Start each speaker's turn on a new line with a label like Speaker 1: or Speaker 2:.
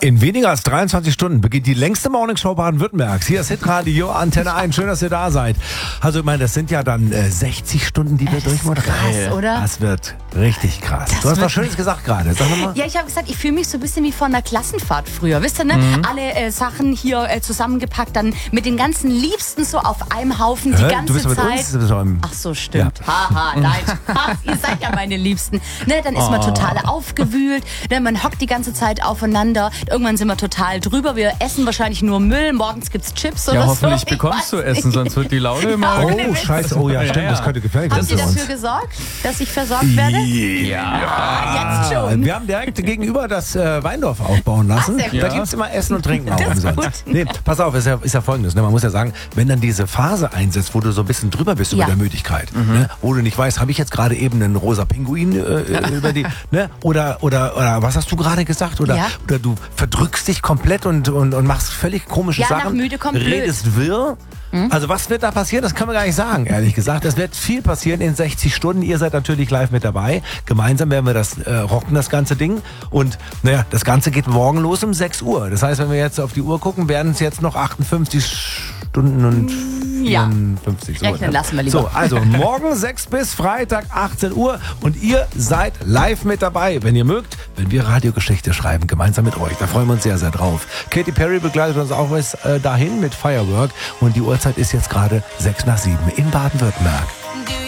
Speaker 1: In weniger als 23 Stunden beginnt die längste Morningshow Baden-Württembergs. Hier ist Hitradio, Antenne 1. Schön, dass ihr da seid. Also ich meine, das sind ja dann 60 Stunden, die wir durchmoderieren.
Speaker 2: Krass, oder?
Speaker 1: Das wird richtig krass. Du hast was Schönes gesagt gerade. Sag mal.
Speaker 2: Ja, ich habe gesagt, ich fühle mich so ein bisschen wie von einer Klassenfahrt früher. Wisst ihr, ne? Alle Sachen hier zusammengepackt, dann mit den ganzen Liebsten so auf einem Haufen die ganze
Speaker 1: du bist mit
Speaker 2: Zeit.
Speaker 1: uns?
Speaker 2: Ach so, stimmt. Haha, nein. Ihr seid ja meine Liebsten. Ne, dann ist man total aufgewühlt. Ne, man hockt die ganze Zeit aufeinander. Irgendwann sind wir total drüber. Wir essen wahrscheinlich nur Müll. Morgens gibt's Chips oder
Speaker 3: Ja,
Speaker 2: so.
Speaker 3: hoffentlich bekommst du Essen, sonst wird die Laune immer...
Speaker 1: Oh, scheiße. Oh ja, stimmt. Das könnte gefährlich
Speaker 2: Haben
Speaker 1: sein
Speaker 2: Sie
Speaker 1: für uns.
Speaker 2: dafür gesorgt, dass ich versorgt werde?
Speaker 1: Ja.
Speaker 2: Jetzt schon.
Speaker 1: Wir haben direkt gegenüber das Weindorf aufbauen lassen.
Speaker 2: Sehr gut.
Speaker 1: Da gibt's immer Essen und Trinken auch
Speaker 2: Das ist
Speaker 1: umsonst.
Speaker 2: gut.
Speaker 1: Nee, pass auf, ist ja folgendes. Ne? Man muss ja sagen, wenn dann diese Phase einsetzt, wo du so ein bisschen drüber bist über
Speaker 2: Ja.
Speaker 1: der Müdigkeit, ne? Wo du nicht weißt, habe ich jetzt gerade eben einen rosa Pinguin über die, ne? Oder was hast du gerade gesagt? Oder du verdrückst dich komplett und machst völlig komische
Speaker 2: Ja, nach
Speaker 1: Sachen.
Speaker 2: müde kommt
Speaker 1: redest wirr. Also was wird da passieren? Das können wir gar nicht sagen, ehrlich gesagt. Es wird viel passieren in 60 Stunden. Ihr seid natürlich live mit dabei. Gemeinsam werden wir das rocken, das ganze Ding. Und naja, das Ganze geht morgen los um 6 Uhr. Das heißt, wenn wir jetzt auf die Uhr gucken, werden es jetzt noch 58 Stunden und 54. So,
Speaker 2: Rechnen lassen wir lieber.
Speaker 1: So, also morgen 6 bis Freitag 18 Uhr. Und ihr seid live mit dabei, wenn ihr mögt, wenn wir Radiogeschichte schreiben, gemeinsam mit euch. Da freuen wir uns sehr, sehr drauf. Katy Perry begleitet uns auch bis dahin mit Firework. Und die Uhrzeit ist jetzt gerade 6 nach 7 in Baden-Württemberg.